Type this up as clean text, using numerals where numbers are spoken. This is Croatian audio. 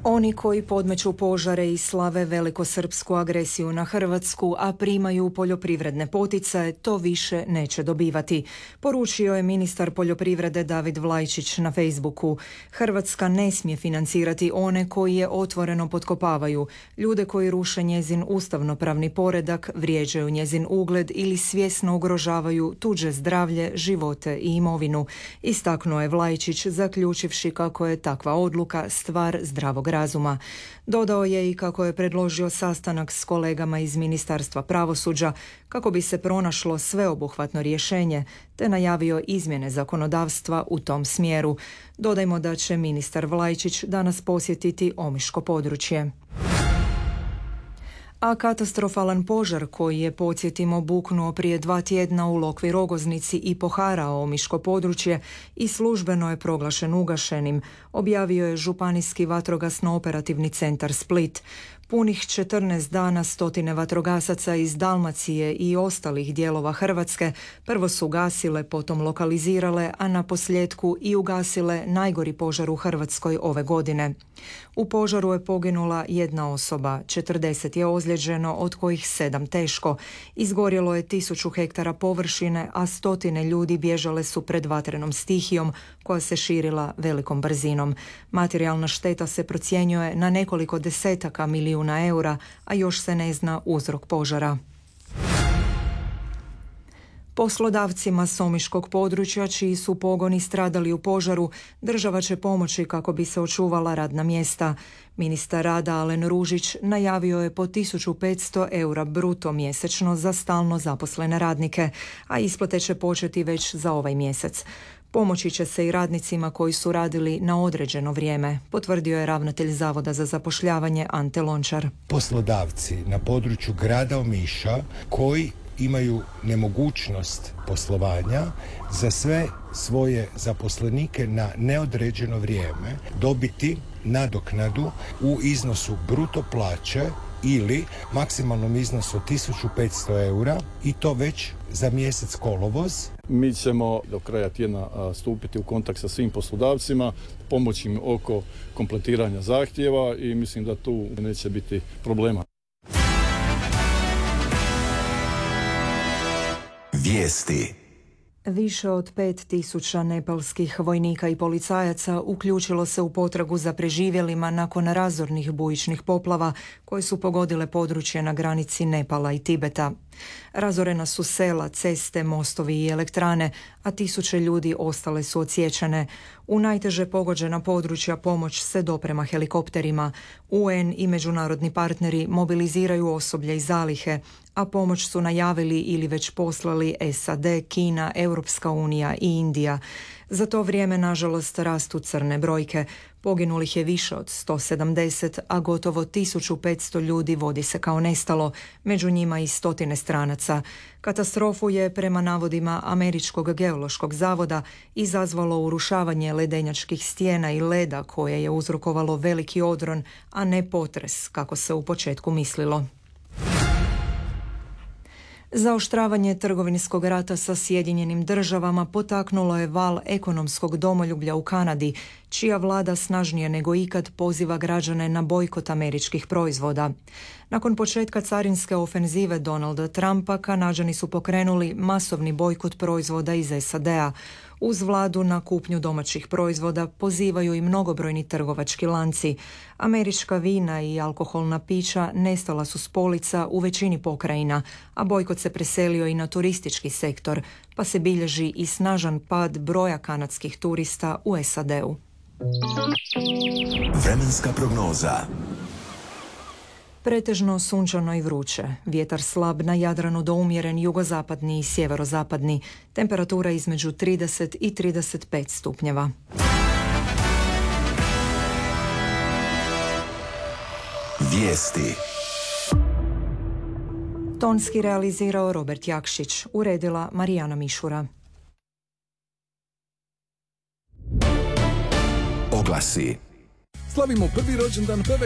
Oni koji podmeću požare i slave velikosrpsku agresiju na Hrvatsku, a primaju poljoprivredne poticaje, to više neće dobivati, poručio je ministar poljoprivrede David Vlajčić na Facebooku. Hrvatska ne smije financirati one koji je otvoreno potkopavaju, ljude koji ruše njezin ustavnopravni poredak, vrijeđaju njezin ugled ili svjesno ugrožavaju tuđe zdravlje, živote i imovinu, istaknuo je Vlajčić, zaključivši kako je takva odluka stvar zdravog razuma. Dodao je i kako je predložio sastanak s kolegama iz Ministarstva pravosuđa kako bi se pronašlo sveobuhvatno rješenje, te najavio izmjene zakonodavstva u tom smjeru. Dodajmo da će ministar Vlajčić danas posjetiti Omiško područje. A katastrofalan požar koji je, podsjetimo, buknuo prije 2 tjedna u Lokvi Rogoznici i poharao Omiško područje i službeno je proglašen ugašenim, objavio je Županijski vatrogasno-operativni centar Split. Punih 14 dana stotine vatrogasaca iz Dalmacije i ostalih dijelova Hrvatske prvo su gasile, potom lokalizirale, a na posljedku i ugasile najgori požar u Hrvatskoj ove godine. U požaru je poginula 1 osoba, 40 je ozlijeđeno, od kojih 7 teško. Izgorjelo je 1000 hektara površine, a stotine ljudi bježale su pred vatrenom stihijom koja se širila velikom brzinom. Materijalna šteta se procjenjuje na nekoliko desetaka milijuna eura, a još se ne zna uzrok požara. Poslodavcima s omiškog područja čiji su pogoni stradali u požaru, država će pomoći kako bi se očuvala radna mjesta. Ministar rada Alen Ružić najavio je po 1500 eura bruto mjesečno za stalno zaposlene radnike, a isplate će početi već za ovaj mjesec. Pomoći će se i radnicima koji su radili na određeno vrijeme, potvrdio je ravnatelj Zavoda za zapošljavanje Ante Lončar. Poslodavci na području grada Omiša koji imaju nemogućnost poslovanja za sve svoje zaposlenike na neodređeno vrijeme dobiti nadoknadu u iznosu bruto plaće ili maksimalnom iznosu 1500 eura i to već za mjesec kolovoz. Mi ćemo do kraja tjedna stupiti u kontakt sa svim poslodavcima, pomoći im oko kompletiranja zahtjeva i mislim da tu neće biti problema. Vijesti. Više od 5000 nepalskih vojnika i policajaca uključilo se u potragu za preživjelima nakon razornih bujičnih poplava koje su pogodile područje na granici Nepala i Tibeta. Razorena su sela, ceste, mostovi i elektrane, a 1000 ljudi ostale su odsječene. U najteže pogođena područja pomoć se doprema helikopterima. UN i međunarodni partneri mobiliziraju osoblje i zalihe, a pomoć su najavili ili već poslali SAD, Kina, Europska unija i Indija. Za to vrijeme, nažalost, rastu crne brojke. Poginulih je više od 170, a gotovo 1500 ljudi vodi se kao nestalo, među njima i stotine stranaca. Katastrofu je, prema navodima Američkog geološkog zavoda, izazvalo urušavanje ledenjačkih stijena i leda koje je uzrokovalo veliki odron, a ne potres, kako se u početku mislilo. Zaoštravanje trgovinskog rata sa Sjedinjenim državama potaknulo je val ekonomskog domoljublja u Kanadi, čija vlada snažnije nego ikad poziva građane na bojkot američkih proizvoda. Nakon početka carinske ofenzive Donalda Trumpa, Kanađani su pokrenuli masovni bojkot proizvoda iz SAD-a. Uz vladu na kupnju domaćih proizvoda pozivaju i mnogobrojni trgovački lanci. Američka vina i alkoholna pića nestala su s polica u većini pokrajina, a bojkot se preselio i na turistički sektor, pa se bilježi i snažan pad broja kanadskih turista u SAD-u. Vremenska prognoza. Pretežno sunčano i vruće. Vjetar slab na Jadranu do umjeren jugozapadni i sjeverozapadni. Temperatura između 30 i 35 stupnjeva. Vijesti. Tonski realizirao Robert Jakšić, uredila Marijana Mišura. Oglasi. Slavimo prvi rođendan peve